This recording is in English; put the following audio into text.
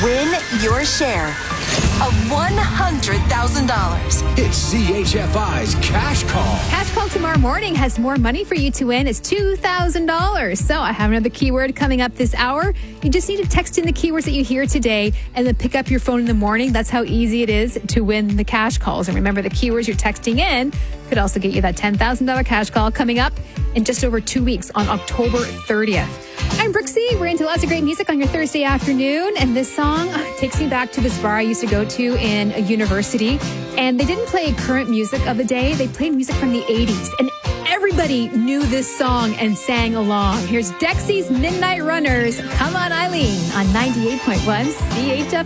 Win your share of $100,000. It's CHFI's Cash Call. Cash Call tomorrow morning has more money for you to win. It's $2,000. So I have another keyword coming up this hour. You just need to text in the keywords that you hear today and then pick up your phone in the morning. That's how easy it is to win the cash calls. And remember, the keywords you're texting in could also get you that $10,000 cash call coming up in just over 2 weeks on October 30th. I'm Brooksy. We're into lots of great music on your Thursday afternoon. And this song takes me back to this bar I used to go to in a university. And they didn't play current music of the day. They played music from the 80s. And everybody knew this song and sang along. Here's Dexy's Midnight Runners. Come on, Eileen, on 98.1 CHF.